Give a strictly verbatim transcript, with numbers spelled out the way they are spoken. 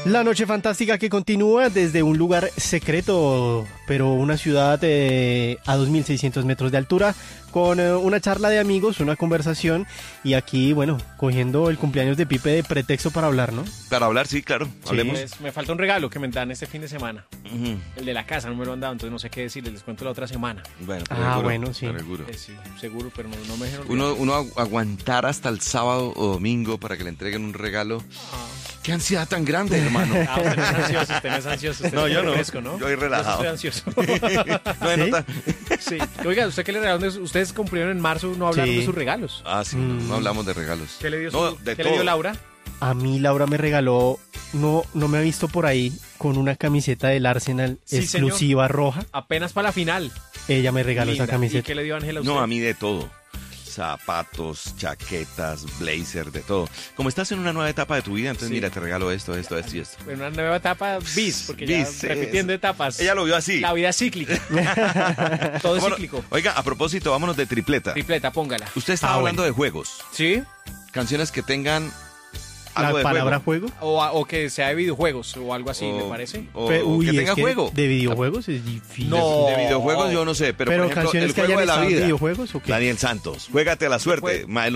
La noche fantástica que continúa desde un lugar secreto, pero una ciudad eh, a dos mil seiscientos metros de altura, con eh, una charla de amigos, una conversación, y aquí, bueno, cogiendo el cumpleaños de Pipe de pretexto para hablar, ¿no? Para hablar, sí, claro, hablemos. Pues, me falta un regalo que me dan este fin de semana. Uh-huh. El de la casa, no me lo han dado, entonces no sé qué decirles, les cuento la otra semana. Bueno, Ah, seguro, bueno, sí. seguro. Eh, sí, seguro, pero no, no me dejaron. Uno, uno agu- aguantar hasta el sábado o domingo para que le entreguen un regalo. Ah. ¡Qué ansiedad tan grande, hermano! Ah, usted no es ansioso, usted no es ansioso. Usted No, es yo no. fresco, ¿no? Yo soy relajado. Yo sí estoy ansioso. No hay ¿Sí? nota. Sí. Oiga, ¿usted qué le regalaron? de- Ustedes cumplieron en marzo, no hablaron Sí. de sus regalos. Ah, sí, Mm. no hablamos de regalos. ¿Qué le dio, su, No, de ¿qué todo. le dio Laura? A mí Laura me regaló, no, no me ha visto por ahí, con una camiseta del Arsenal Sí, exclusiva roja. Apenas para la final. Ella me regaló Linda. esa ¿Y camiseta. qué le dio Ángela a usted? No, a mí de todo. Zapatos, chaquetas, blazer, de todo. Como estás en una nueva etapa de tu vida, entonces Sí. mira, te regalo esto, esto, esto y esto. En una nueva etapa bis, porque Bis, ya repitiendo es- etapas. Ella lo vio así. La vida es cíclica. Todo es Bueno, cíclico. Oiga, a propósito, vámonos de tripleta. Tripleta, póngala. Usted estaba Ah, hablando de juegos. ¿Sí? Canciones que tengan La algo de palabra juego. juego. O, a- o que sea de videojuegos o algo así, O- ¿le parece? O, Pe- o uy, que es tenga que juego. de videojuegos es difícil. No. De videojuegos yo no sé, pero, Pero por ejemplo, canciones el que juego hayan de la estado en vida. videojuegos, ¿o qué? Daniel Santos, juégate la suerte. Juego. Ma-